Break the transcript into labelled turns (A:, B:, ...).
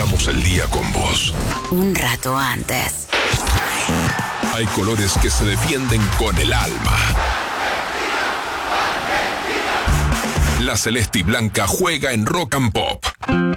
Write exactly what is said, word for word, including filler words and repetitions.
A: empezamos el día con vos.
B: Un rato antes.
A: Hay colores que se defienden con el alma. La celeste y blanca juega en Rock and Pop.